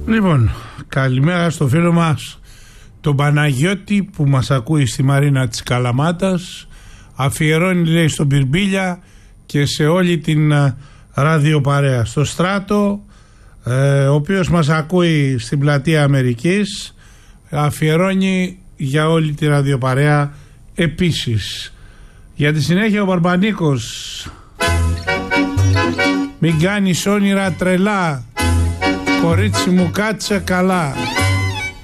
Λοιπόν, καλημέρα στο φίλο μας τον Παναγιώτη που μας ακούει στη Μαρίνα της Καλαμάτας. Αφιερώνει, λέει, στον Πυρμπίλια και σε όλη την ραδιοπαρέα. Στο Στράτο, ο οποίος μας ακούει στην Πλατεία Αμερικής, αφιερώνει για όλη τη ραδιοπαρέα επίσης. Για τη συνέχεια ο Μπαρμπανίκος. Μην κάνεις όνειρα τρελά, κορίτσι μου κάτσε καλά.